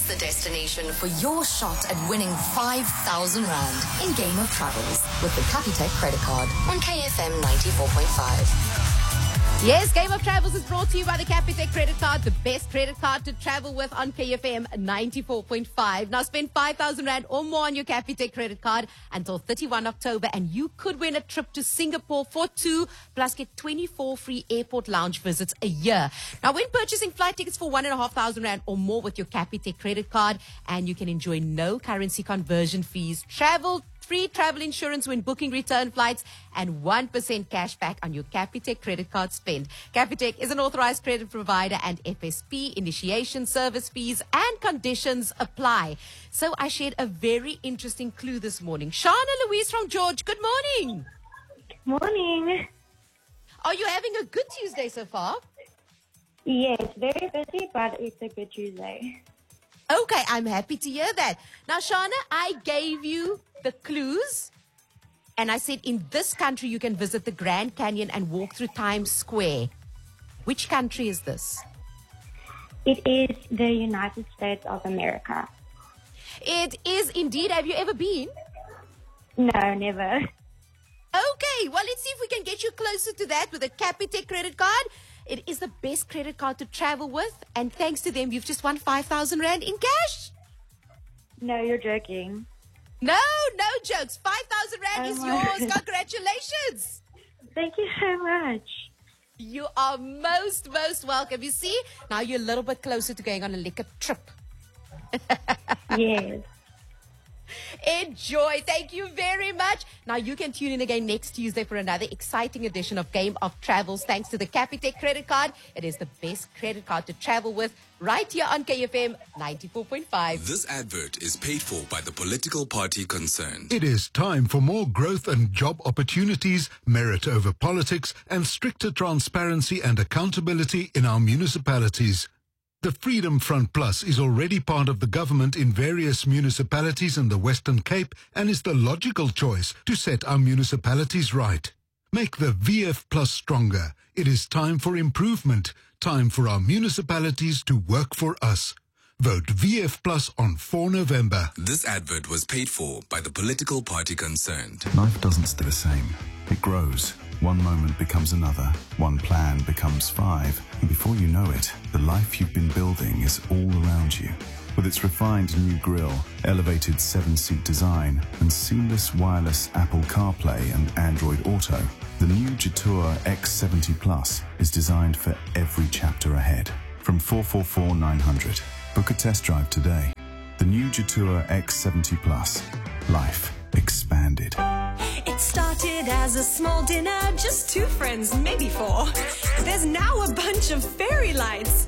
the destination for your shot at winning 5,000 Rand in Game of Travels with the Capitec credit card on KFM 94.5. Yes, Game of Travels is brought to you by the Capitec credit card, the best credit card to travel with on KFM 94.5. Now spend 5,000 Rand or more on your Capitec credit card until 31 October and you could win a trip to Singapore for two, plus get 24 free airport lounge visits a year. Now when purchasing flight tickets for 1,500 Rand or more with your Capitec credit card, and you can enjoy no currency conversion fees, free travel insurance when booking return flights, and 1% cash back on your Capitec credit card spend. Capitec is an authorized credit provider and FSP. Initiation, service fees and conditions apply. So I shared a very interesting clue this morning. Shana Louise from George, good morning. Morning. Are you having a good Tuesday so far? Yes, very busy, but it's a good Tuesday. Okay, I'm happy to hear that. Now, Shana, I gave you the clues, and I said in this country you can visit the Grand Canyon and walk through Times Square. Which country is this? It is the United States of America. It is indeed. Have you ever been? No, never. Okay, well, let's see if we can get you closer to that with a Capitec credit card. It is the best credit card to travel with, and thanks to them, you've just won 5,000 Rand in cash. No, you're joking. No jokes. 5,000 Rand is yours. Congratulations. Thank you so much. You are most welcome. You see, now you're a little bit closer to going on a liquor trip. Yes. Enjoy. Thank you very much. Now you can tune in again next Tuesday for another exciting edition of Game of Travels thanks to the Capitec credit card. It is the best credit card to travel with right here on KFM 94.5. This advert is paid for by the political party concerned. It is time for more growth and job opportunities, merit over politics, and stricter transparency and accountability in our municipalities. The Freedom Front Plus is already part of the government in various municipalities in the Western Cape and is the logical choice to set our municipalities right. Make the VF Plus stronger. It is time for improvement. Time for our municipalities to work for us. Vote VF Plus on 4 November. This advert was paid for by the political party concerned. Life doesn't stay the same. It grows. One moment becomes another. One plan becomes 5. And before you know it, the life you've been building is all around you. With its refined new grille, elevated 7-seat design, and seamless wireless Apple CarPlay and Android Auto, the new Jetour X70 Plus is designed for every chapter ahead. From 444-900. Book a test drive today. The new Jetour X70 Plus. Life expanded. It started as a small dinner, just 2 friends, maybe 4. There's now a bunch of fairy lights.